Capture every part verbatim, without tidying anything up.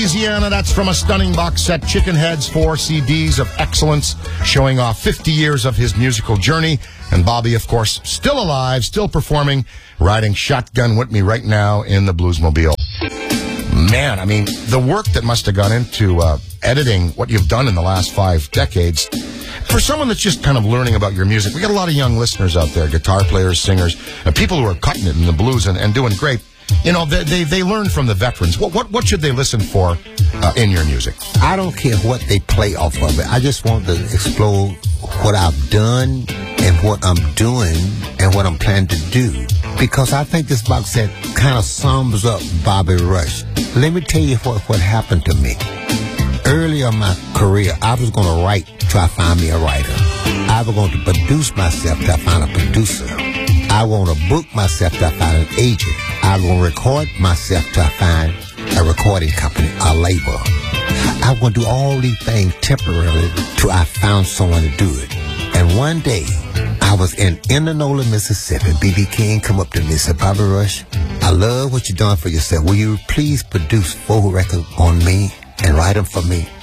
Louisiana, that's from a stunning box set, Chicken Heads, four C Ds of excellence, showing off fifty years of his musical journey. And Bobby, of course, still alive, still performing, riding shotgun with me right now in the Bluesmobile. Man, I mean, the work that must have gone into uh, editing what you've done in the last five decades. For someone that's just kind of learning about your music, we got a lot of young listeners out there, guitar players, singers, uh, people who are cutting it in the blues and, and doing great. You know, they, they they learn from the veterans. What what what should they listen for uh, in your music? I don't care what they play off of it. I just want to explore what I've done and what I'm doing and what I'm planning to do. Because I think this box set kind of sums up Bobby Rush. Let me tell you what, what happened to me. Early in my career, I was going to write till I find me a writer. I was going to produce myself till I find a producer. I want to book myself till I find an agent. I was going to record myself till I find a recording company, a label. I want to do all these things temporarily till I found someone to do it. And one day, I was in Indianola, Mississippi. B B King come up to me and said, Bobby Rush, I love what you're doing for yourself. Will you please produce four records on me and write them for me?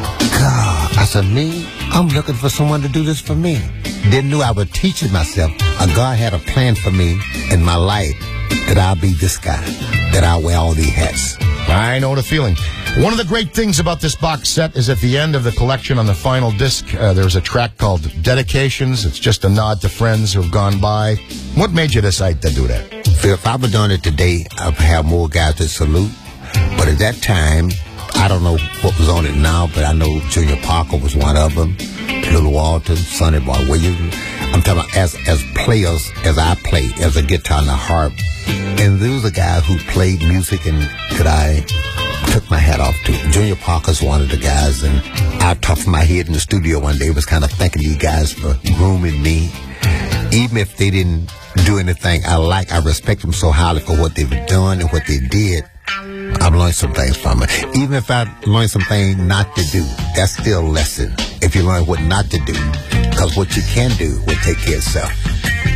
God, I said, me? I'm looking for someone to do this for me. Didn't know I was teaching myself. Uh, God had a plan for me in my life that I'll be this guy, that I'll wear all these hats. I know the feeling. One of the great things about this box set is at the end of the collection on the final disc, uh, there's a track called Dedications. It's just a nod to friends who've gone by. What made you decide to do that? If I were doing it today, I'd have more guys to salute. But at that time, I don't know what was on it now, but I know Junior Parker was one of them. Little Walton, Sonny Boy Williams. I'm talking about as as players, as I played, as a guitar and a harp. And there was a guy who played music and that I took my hat off to. Junior Parker's one of the guys, and I talked from my head in the studio one day, was kind of thanking these guys for grooming me. Even if they didn't do anything I like, I respect them so highly for what they've done and what they did. I've learned some things from it. Even if I learned some things not to do, that's still a lesson. If you learn what not to do, because what you can do will take care of itself.